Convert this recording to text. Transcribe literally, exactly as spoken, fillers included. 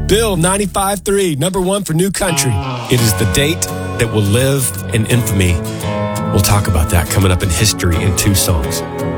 Bill ninety-five three, number one for New Country. It is the date that will live in infamy. We'll talk about that coming up in history in two songs.